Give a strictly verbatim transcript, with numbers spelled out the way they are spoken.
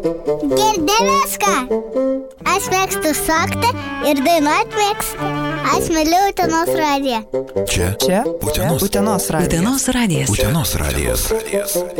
Girdi viską. Aš mėgstu šokti ir dainuot mėgstu. Aš myliu Utenos radiją. Čia? Čia? Utenos. Utenos radijas. Utenos radijas. Utenos radijas.